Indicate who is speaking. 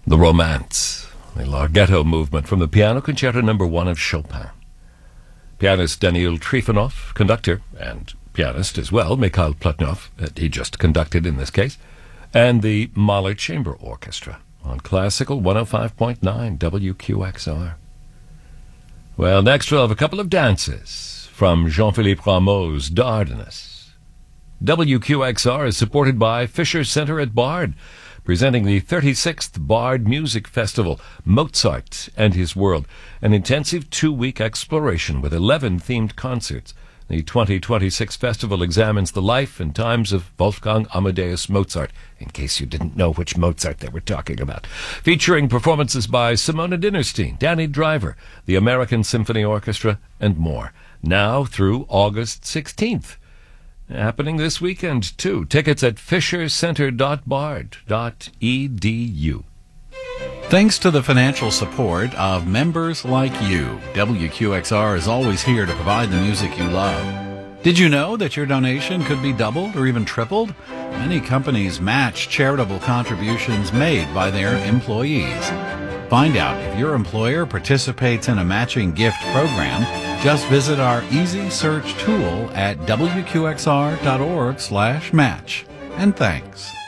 Speaker 1: The Romance, the Larghetto movement from the Piano Concerto No. 1 of Chopin. Pianist Daniil Trifonov, conductor and pianist as well, Mikhail Plotnov, he just conducted in this case, and the Mahler Chamber Orchestra on Classical 105.9 WQXR. Well, next we'll have a couple of dances from Jean-Philippe Rameau's Dardanus. WQXR is supported by Fisher Center at Bard, presenting the 36th Bard Music Festival, Mozart and His World, an intensive 2-week exploration with 11 themed concerts. The 2026 festival examines the life and times of Wolfgang Amadeus Mozart, in case you didn't know which Mozart they were talking about, featuring performances by Simona Dinnerstein, Danny Driver, the American Symphony Orchestra, and more, now through August 16th. Happening this weekend, too. Tickets at fishercenter.bard.edu.
Speaker 2: Thanks to the financial support of members like you, WQXR is always here to provide the music you love. Did you know that your donation could be doubled or even tripled? Many companies match charitable contributions made by their employees. Find out if your employer participates in a matching gift program. Just visit our easy search tool at wqxr.org/match. And thanks.